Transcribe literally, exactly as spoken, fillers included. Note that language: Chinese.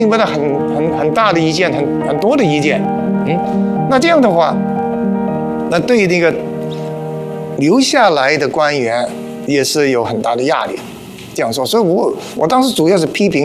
听不到很很很大的意见，很很多的意见，嗯，那这样的话，那对那个留下来的官员也是有很大的压力。这样说，所以我我当时主要是批评。